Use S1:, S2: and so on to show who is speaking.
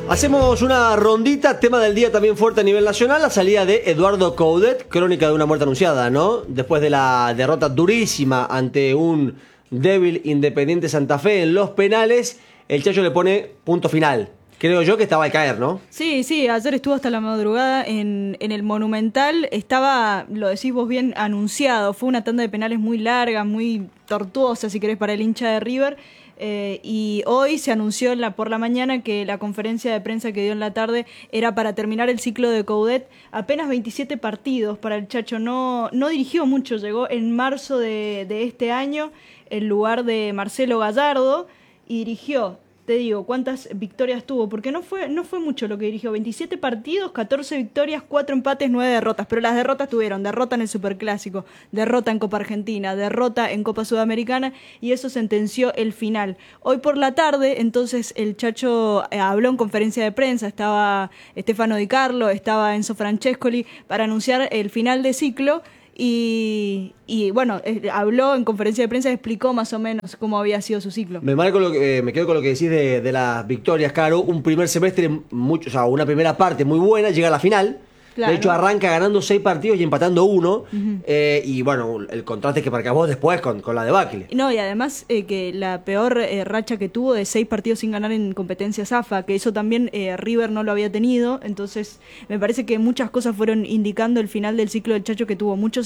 S1: Hacemos una rondita, tema del día también fuerte a nivel nacional, la salida de Eduardo Coudet, crónica de una muerte anunciada, ¿no? Después de la derrota durísima ante un débil Independiente Santa Fe en los penales, el Chacho le pone punto final. Creo yo que estaba al caer, ¿no?
S2: Sí, ayer estuvo hasta la madrugada en el Monumental, estaba, lo decís vos bien, anunciado, fue una tanda de penales muy larga, muy tortuosa, si querés, para el hincha de River. Y hoy se anunció por la mañana que la conferencia de prensa que dio en la tarde era para terminar el ciclo de Coudet. Apenas 27 partidos para el Chacho, no dirigió mucho, llegó en marzo de este año en lugar de Marcelo Gallardo y dirigió, te digo, ¿cuántas victorias tuvo? Porque no fue mucho lo que dirigió, 27 partidos, 14 victorias, 4 empates, 9 derrotas, pero las derrotas tuvieron derrota en el Superclásico, derrota en Copa Argentina, derrota en Copa Sudamericana y eso sentenció el final. Hoy por la tarde, entonces, el Chacho habló en conferencia de prensa, estaba Stefano Di Carlo, estaba Enzo Francescoli para anunciar el final de ciclo. Y bueno, habló en conferencia de prensa, explicó más o menos cómo había sido su ciclo.
S1: Me quedo con lo que decís de las victorias, Caro. Un primer semestre, o sea, una primera parte muy buena, llega a la final. Claro. De hecho, arranca ganando 6 partidos y empatando 1. Y bueno, el contraste que marcás vos después con la debacle.
S2: No, y además que la peor racha que tuvo de 6 partidos sin ganar en competencias AFA, que eso también River no lo había tenido. Entonces, me parece que muchas cosas fueron indicando el final del ciclo del Chacho, que tuvo muchos